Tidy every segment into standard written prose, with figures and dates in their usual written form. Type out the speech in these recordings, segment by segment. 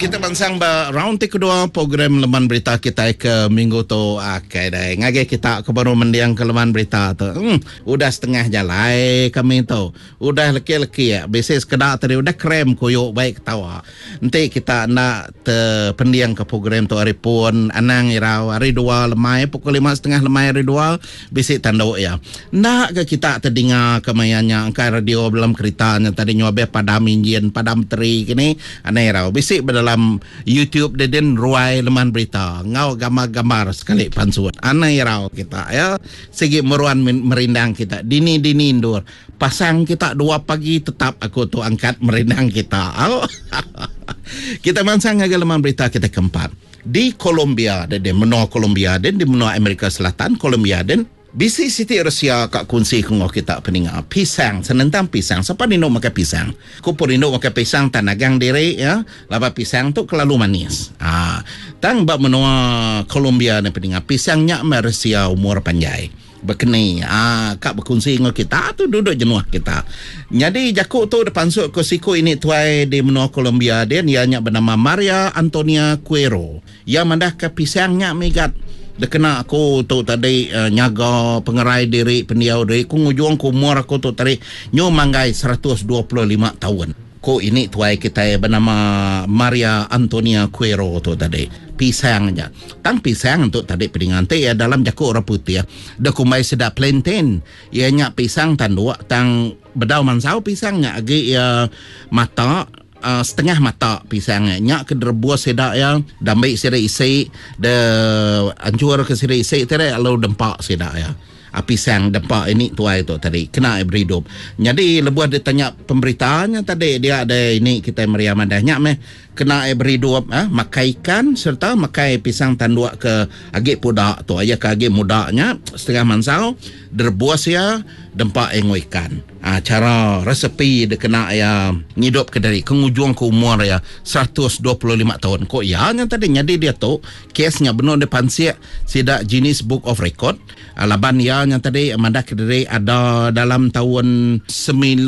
kita bansang round kedua program Leman Berita kita ke minggu tu. Okay dah. Ngage kita ke baru mendiang ke Leman Berita tu. Udah setengah jalan kami tu. Udah leki-leki ya. Biasa sekedar tadi udah krem koyok baik tawa. Nanti kita nak pendiang ke program tu hari pun anang irau hari 2 lemai pukul 5:30 lemai hari 2 bisik tanduk ya. Nak ke kita terdengar kemayannya angka radio dalam keritanya tadi nyobe padam injin padam teri kini anang irau bisik dalam YouTube Deden Ruai Leman Berita ngau gambar-gambar sekali pansuat anai rau kita ya segi meruan merindang kita dini indur pasang kita 2 pagi tetap aku tu angkat merindang kita. Kita mansang ngagal Leman Berita kita keempat di Colombia dan di menua Colombia dan di menua Amerika Selatan Colombia dan bisi Siti Rusia kak kunci kungok kita peninga pisang senentang pisang siapa nino makan pisang ku purindo makan pisang tanagang diri ya laba pisang tu kelalu manis tang bab menua Colombia ni peninga pisangnya Rusia umur panjai berkeni kak berkunci ngok kita tu duduk jenuh kita jadi jakuk tu depan suk ko siku ini tuai di menua Colombia dia ianya bernama Maria Antonia Cuero yang mandah ke pisangnya megat dia kena aku tu tadi nyaga pengerai diri pendiau diri ku ngujung ku umur aku tu tadi nyo manggai 125 tahun ko ini tuai kita bernama Maria Antonia Cuero tu tadi pisang aja tang pisang untuk tadi peringante ya dalam jakuk orang putih ya dah kumai sedap plantain ianya pisang tanduk tang bedau mansau pisangnya agi ya mata setengah mata pisangnya nyak ke derbuas sedak yang damai sira isi de ancur ke sira isi tadi lalu dempak sedak ya pisang dempak ini tuai tu tadi kena berhidup jadi lebuah dia tanya pemberitaannya tadi dia ada ini kita meriam adanya kena berhidup makai ikan serta makai pisang tanduk ke agak pudak tu aja ke agak mudaknya setengah mansau derbuas ya dempak engo ikan cara resepi dia kena ya ngidup ke dari kengujung ke umur ya 125 tahun kok ya yang tadi jadi dia tu kesnya benar depan siap sidak jenis book of record laban ya yang tadi mandak ke dari ada dalam tahun 19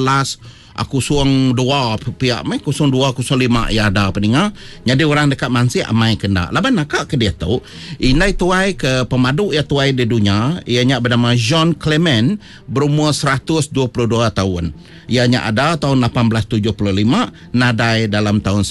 aku suang 2 pihak mai 02 05 ya ada peninga jadi orang dekat mansi amai kena laban nakak ke dia tu inai tuai ke pemadu ya tuai di dunia ianya bernama Jean Clement berumur 122 tahun ianya ada tahun 1875 nadai dalam tahun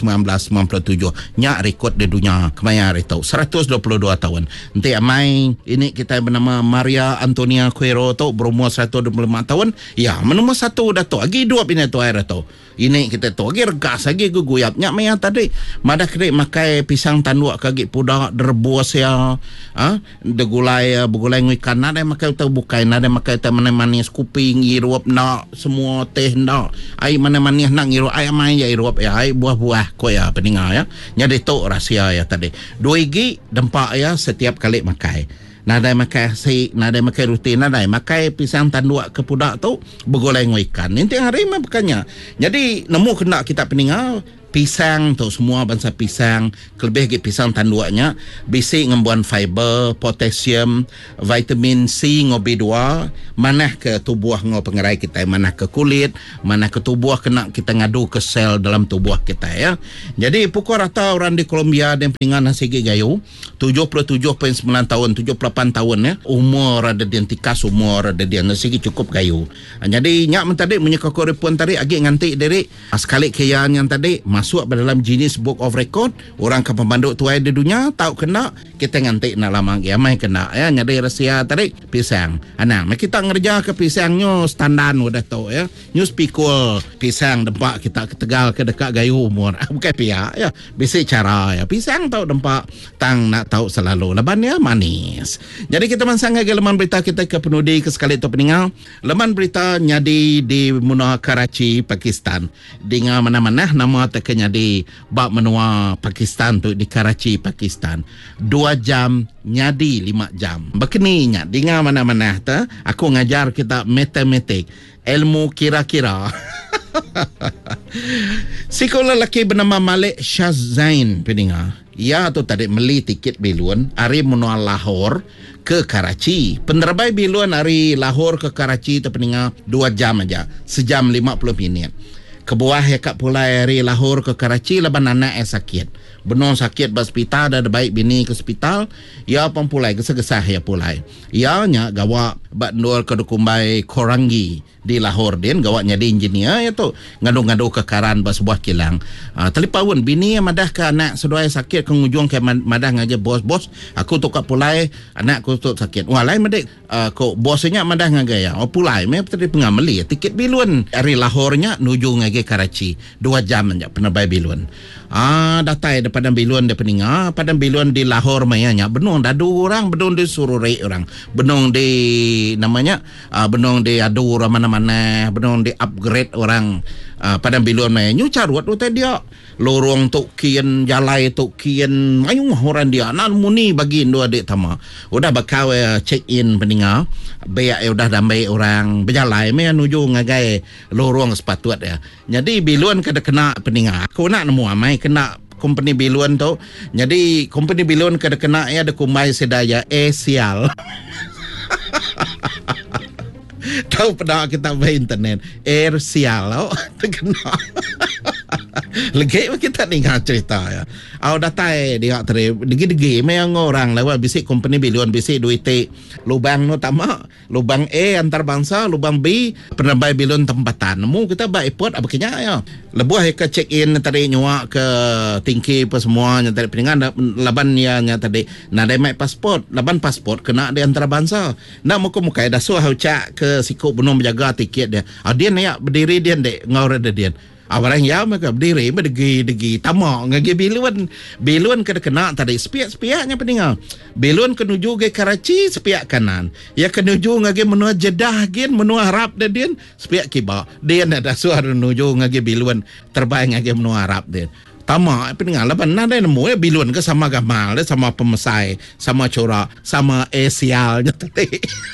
1997 nyak rekod di dunia kemaya hari tu 122 tahun nanti amai ini kita bernama Maria Antonia Cuero tu berumur 125 tahun ya menumur 1 dah tu lagi 2 bina tu air tu ini kita tu lagi regas lagi guguyap nyak maya tadi madah kredit makai pisang tanduk kaki pudak derbuas ya de gulai begulai ikan nada makai tu bukai nada makai tu manis kuping irup nak semua teh nak ai mana manis nak irup ai mai ya irup ya ai buah-buah ko ya peninga ya jadi tu rahsia ya tadi 2 gigi dempak ya setiap kali makai nada makai nada makai rutin nada makai pisang tanduk ke pudak tu bergulai ikan nanti hari makanya jadi nemu kena kita peninga pisang tu semua bangsa pisang kelebih ke pisang tanduknya bisi ngembuan fiber potasium vitamin C ngo B2 manah ke tubuh ngo pengerai kita manah ke kulit manah ke tubuh kena kita ngadu ke sel dalam tubuh kita ya jadi pukul rata orang di Colombia dan peningan segi gayu 77.9 tahun 78 tahun ya umur ada diantikas umur ada dian segi cukup gayu jadi nyak mentadi menyekako repon tadi agi nganti dari sekali kian yang tadi masuk dalam jenis book of record orang ke pemanduk tuai di dunia tahu kena kita ngantik nak lama ya mai kena ya nyari rahsia tarik pisang anang kita ngerja ke pisangnya standar udah tahu ya news pikul pisang dempak kita ke Tegal ke dekat gayu umur bukan pihak ya bisa cara ya pisang tahu dempak tang nak tahu selalu leban ya manis jadi kita mansang lagi Leman Berita kita ke penudi ke sekali tu peningal Leman Berita nyadi di menua Karachi Pakistan dengan mana-mana nama teknya di bab menua Pakistan tu di Karachi Pakistan 2 jam nyadi 5 jam berkeninya dengan mana-mana tu aku ngajar kita matematik ilmu kira-kira sekolah lelaki bernama Malik Shahzain peninga ia tu tadi beli tiket biluan hari menua Lahore ke Karachi penerbai biluan hari Lahore ke Karachi tu peninga 2 jam aja sejam 50 minit ke bawah ya kat pulai dari Lahore ke Karachi laban anak sakit. Benar sakit di hospital dah baik bini ke hospital, ya pempulai gesah-gesah ya pulai. Ya nya gawak bak nur ke dukumbai Korangi di Lahore din gawak jadi engineer ya tu. Ngadu-ngadu ke karan bas sebuah kilang. Telipawun bini madah ke anak seduai sakit ke ngujung ke madah ngaje bos aku tu kat pulai anak aku tu sakit. Wah lain madik ko bosnya madah ngaje ya. Oh pulai me tadi pengameli tiket bilun dari Lahore nya nuju ngaje Karachi 2 jam aja penerbai bilun. Datai di Padang Bilun di peninga, Padang Bilun di Lahore mayanya benung dadu orang, benung di sururei orang, benung di namanya benung di adu orang mana-mana, benung di upgrade orang. Padang Bilun mayanya carut tu dia lorong tok kian jalai tok kian mayung orang dia nan muni bagi dua adik tama udah bakal check in peninga beak udah damai orang berjalai me nuju ngagai lorong sepatut ya. Jadi Bilun kada kena peninga aku nak nemu amai kena company Bilun tu. Jadi company Bilun kada kena ya ada kumai sedaya sial. Tahu pernah kita buat internet air sial terkena lagi kita dengar cerita ya. Datai dia degi memang orang lewat bisik company Bilun bisik duit lubang no tama lubang antarabangsa lubang B penerbai Bilun tempatan mu kita buat airport apa kenya ya lebuh ke check in tadi nyuak ke tingki apa semuanya tadi peningan laban ya tadi nak ada mai pasport laban pasport kena di antarabangsa nak muka dah suah ucak ke sikuk benung menjaga tiket dia dia nak berdiri dia dek ngau ada dia orang ya mereka berdiri berdegi tamak ngagi Bilun kena tadi spiaknya peningal Bilun kenuju ke Karachi spiak kanan ya kenuju ngagi menua Jeddah gen menua Arab dia spiak kiba dia ada suara menuju ngagi Bilun terbaik ngagi menua Arab dia tamak peningal laban nada nemu ya Bilun ke sama gamal sama pemesai sama corak sama sialnya tadi.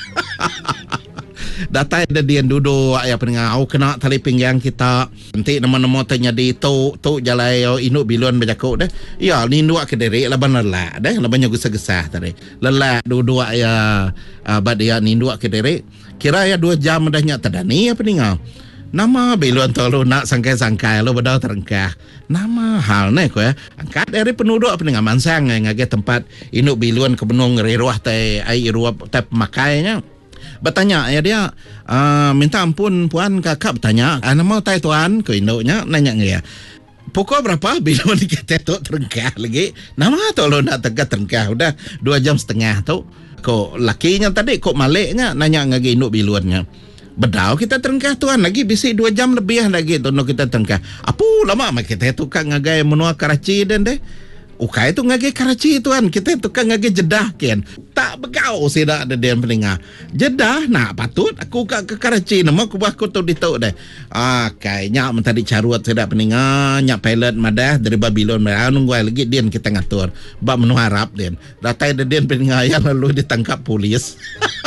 Datai ada dia duduk ya peningau kena tali pinggang kita nanti nama-nama tanya di tu jalai induk Bilun berjakuk dah ya nindu ke diri laban lelak dah labannya gesah-gesah tadi lelak duduk ya bad dia nindu ke diri kira ya 2 jam dah nyak tadani ya peningau nama Bilun tu lu nak sangkai-sangkai lu bedau terengkah nama hal ni ko ya angkat dari penduduk peningau mansang ngage tempat induk Bilun ke benung riruah tai ai ruap tai pemakainya bertanya ya dia minta ampun puan kakak bertanya nama tai tuan ke induknya nanya ya pukul berapa Bilun kita tu terengkah lagi nama tu lo nak tegak terengkah udah 2 jam setengah tu kok lakinya tadi kok maliknya nanya ngagi induk Bilunnya bedau kita terengkah tuan lagi bisik 2 jam lebih lagi tu no kita terengkah apa lama mak kita tu kan ngagai menua Karachi dan deh Ukai itu ngagi Karachi tuan kita tu kan ngagi Jeddah kian tak begau sida ada dia peninga Jeddah nak patut aku ke Karachi nama aku tu dituk deh kayaknya mentadi carut sida peninga nyak pilot madah dari Babylon nunggu lagi dia kita ngatur bab menu harap dia datai dia peninga yang lalu ditangkap polis.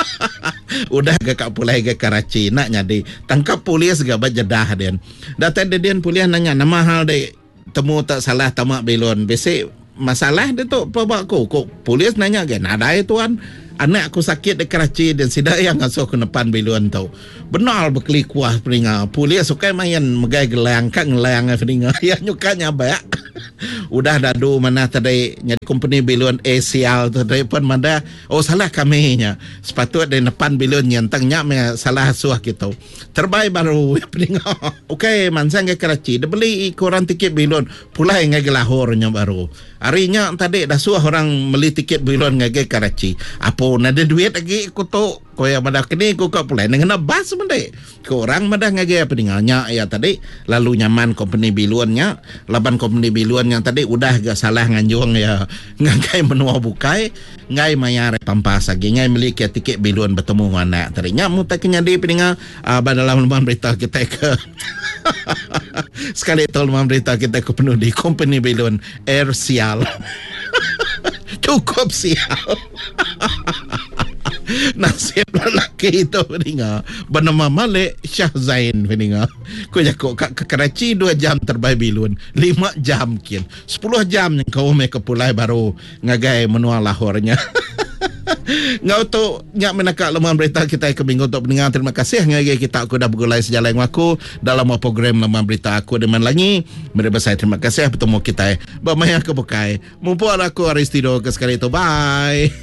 Udah gak pulai ke Karachi nak nyadi tangkap polis gak Jeddah dia datai dia polis nanya nama hal deh temu tak salah tamak Bilun besok masalah dia tu apa aku kok polis nanya kan ada tuan anak aku sakit di Karachi dan sidak yang ngasuh ke depan Bilun tau benar berkeli kuah peninga polis suka main megai gelang kan gelang peninga ya nyukanya baik udah dadu mana tadi nyari company Bilun sial tadi pun mana salah kami nya sepatut di depan Bilun nyentangnya salah suah gitu terbaik baru peninga okey mansang ke Karachi dia beli koran tiket Bilun pulai ngai Lahore nya baru harinya tadi dah suah orang beli tiket Bilun ngai Karachi apa nada duit lagi aku tu kau yang madah kini aku kau pulai dengan bas mendek kau orang madah ngage peninggalnya ya tadi lalu nyaman company Bilunnya laban company Bilunnya tadi udah gak salah nganjung ya ngagai menua bukai ngai mayar pampas lagi ngai beli tiket Bilun bertemu anak tadi nyamu tak kenyadi peninggal dalam lembaga berita kita ke sekali tol lembaga berita kita ke penuh di company Bilun air sial. Cukup sial. Nasib lelaki itu peninga bernama Malik Shah Zain peninga kau jakok ke Karachi 2 jam terbaik Bilun 5 jam kian 10 jam yang kau mai ke pulai baru ngagai menua Lahore nya. Ngau tu nyak menakak laman berita kita ke minggu untuk pendengar. Terima kasih ngagi kita aku dah bergulai sejalan aku dalam program laman berita aku dengan lagi. Mereka saya terima kasih bertemu kita. Bermaya ke bukai. Mumpul aku Aristido ke sekali itu. Bye.